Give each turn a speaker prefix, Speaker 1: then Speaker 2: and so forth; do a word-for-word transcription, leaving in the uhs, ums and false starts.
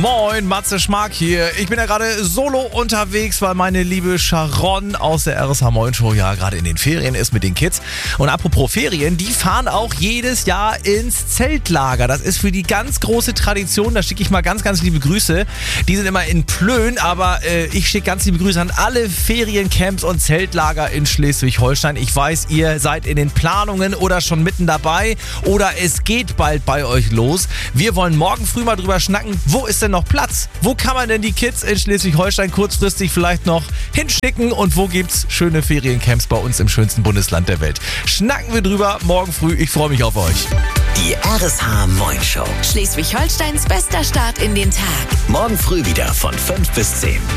Speaker 1: Moin, Matze Schmark hier. Ich bin ja gerade solo unterwegs, weil meine liebe Sharon aus der R S H Moin Show ja gerade in den Ferien ist mit den Kids. Und apropos Ferien, die fahren auch jedes Jahr ins Zeltlager. Das ist für die ganz große Tradition. Da schicke ich mal ganz, ganz liebe Grüße. Die sind immer in Plön, aber äh, ich schicke ganz liebe Grüße an alle Feriencamps und Zeltlager in Schleswig-Holstein. Ich weiß, ihr seid in den Planungen oder schon mitten dabei oder es geht bald bei euch los. Wir wollen morgen früh mal drüber schnacken, wo ist denn noch Platz? Wo kann man denn die Kids in Schleswig-Holstein kurzfristig vielleicht noch hinschicken und wo gibt's schöne Feriencamps bei uns im schönsten Bundesland der Welt? Schnacken wir drüber morgen früh. Ich freue mich auf euch.
Speaker 2: Die R S H Moin Show.
Speaker 3: Schleswig-Holsteins bester Start in den Tag.
Speaker 2: Morgen früh wieder von fünf bis zehn.